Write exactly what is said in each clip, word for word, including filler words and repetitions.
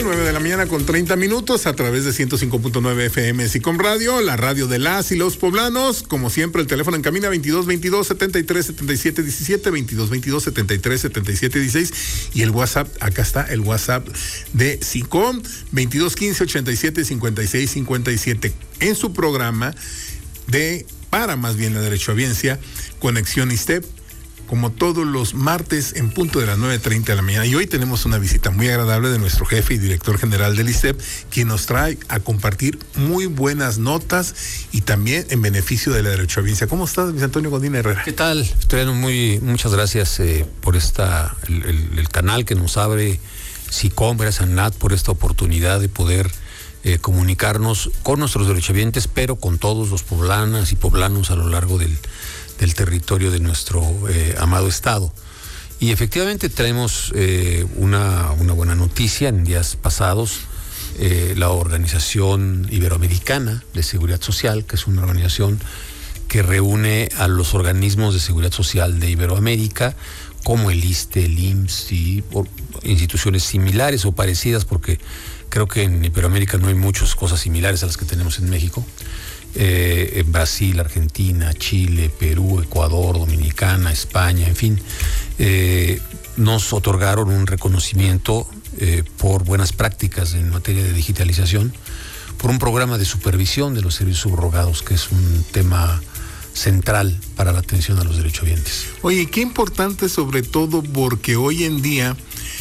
nueve de la mañana con treinta minutos a través de ciento cinco punto nueve F M SICOM Radio, la radio de las y los poblanos. Como siempre, el teléfono en cabina veintidós veintidós setenta y tres setenta y siete diecisiete, veintidós veintidós setenta y tres setenta y siete dieciséis, y el WhatsApp, acá está el WhatsApp de SICOM, veintidós quince ochenta y siete cincuenta y seis cincuenta y siete. En su programa de, para más bien la derechohabiencia, Conexión ISTEP, como todos los martes en punto de las nueve treinta de la mañana. Y hoy tenemos una visita muy agradable de nuestro jefe y director general del ISTEP, quien nos trae a compartir muy buenas notas y también en beneficio de la derechohabiencia. ¿Cómo estás, Luis Antonio Godín Herrera? ¿Qué tal? Estoy muy, muchas gracias eh, por esta el, el, el canal que nos abre SICOM, gracias a Nat por esta oportunidad de poder eh, comunicarnos con nuestros derechohabientes, pero con todos los poblanas y poblanos a lo largo del del territorio de nuestro eh, amado estado. Y efectivamente traemos eh, una, una buena noticia. En días pasados, eh, la Organización Iberoamericana de Seguridad Social, que es una organización que reúne a los organismos de seguridad social de Iberoamérica, como el ISSSTE, el I M S S y o, instituciones similares o parecidas, porque creo que en Iberoamérica no hay muchas cosas similares a las que tenemos en México. Eh, en Brasil, Argentina, Chile, Perú, Ecuador, Dominicana, España, en fin, eh, nos otorgaron un reconocimiento eh, por buenas prácticas en materia de digitalización, por un programa de supervisión de los servicios subrogados, que es un tema central para la atención a los derechohabientes. Oye, qué importante, sobre todo porque hoy en día,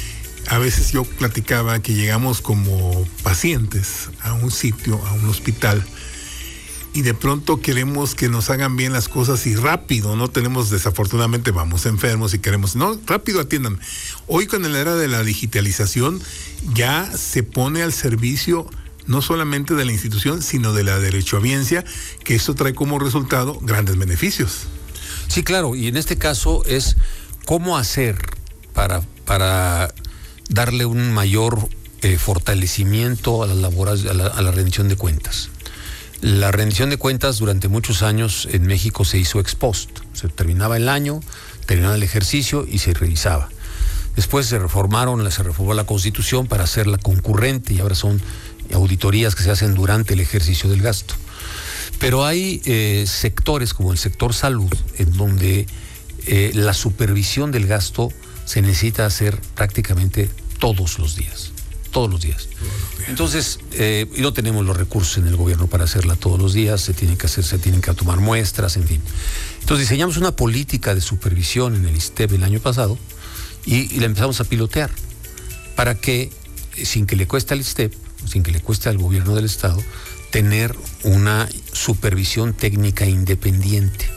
a veces yo platicaba que llegamos como pacientes a un sitio, a un hospital, y de pronto queremos que nos hagan bien las cosas y rápido, no tenemos, desafortunadamente vamos enfermos y queremos, no, rápido atiendan. Hoy con la era de la digitalización ya se pone al servicio no solamente de la institución, sino de la derechohabiencia, que eso trae como resultado grandes beneficios. Sí, claro, y en este caso es cómo hacer para, para darle un mayor eh, fortalecimiento a las labores, a la, a la rendición de cuentas. La rendición de cuentas durante muchos años en México se hizo ex post. Se terminaba el año, terminaba el ejercicio y se revisaba. Después se reformaron, se reformó la Constitución para hacerla concurrente y ahora son auditorías que se hacen durante el ejercicio del gasto. Pero hay eh, sectores como el sector salud en donde eh, la supervisión del gasto se necesita hacer prácticamente todos los días. Todos los días. Entonces, eh, y no tenemos los recursos en el gobierno para hacerla todos los días, se tienen que hacer, se tienen que tomar muestras, en fin. Entonces diseñamos una política de supervisión en el ISTEP el año pasado y, y la empezamos a pilotear para que, sin que le cueste al ISTEP, sin que le cueste al gobierno del estado, tener una supervisión técnica independiente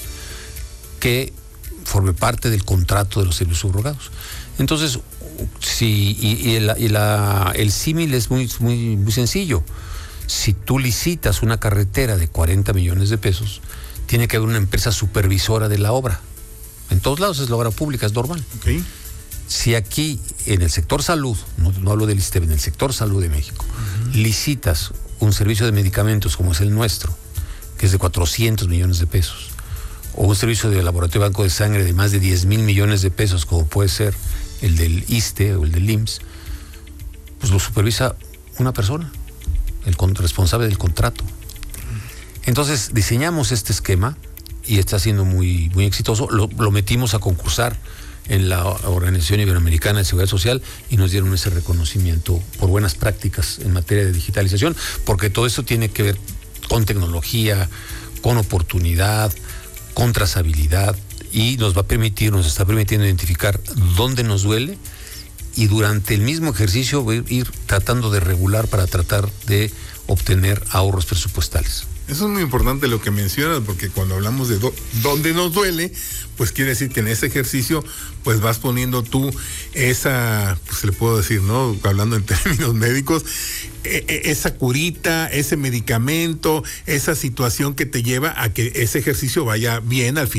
que forme parte del contrato de los servicios subrogados. Entonces, sí, y, y, el, y la, el símil es muy, muy, muy sencillo. Si tú licitas una carretera de cuarenta millones de pesos, tiene que haber una empresa supervisora de la obra. En todos lados es la obra pública, es normal. Okay. Si aquí, en el sector salud, no, no hablo del ISSSTE, en el sector salud de México, uh-huh, licitas un servicio de medicamentos como es el nuestro, que es de cuatrocientos millones de pesos, o un servicio de laboratorio banco de sangre de más de diez mil millones de pesos, como puede ser el del ISSSTE o el del I M S S, pues lo supervisa una persona, el con, responsable del contrato. Entonces diseñamos este esquema y está siendo muy, muy exitoso. Lo, lo metimos a concursar en la Organización Iberoamericana de Seguridad Social y nos dieron ese reconocimiento por buenas prácticas en materia de digitalización, porque todo esto tiene que ver con tecnología, con oportunidad, con trazabilidad, y nos va a permitir, nos está permitiendo identificar dónde nos duele y durante el mismo ejercicio ir tratando de regular para tratar de obtener ahorros presupuestales. Eso es muy importante lo que mencionas, porque cuando hablamos de do, dónde nos duele, pues quiere decir que en ese ejercicio pues vas poniendo tú esa, pues le puedo decir, ¿no? Hablando en términos médicos, e- esa curita, ese medicamento, esa situación que te lleva a que ese ejercicio vaya bien al final.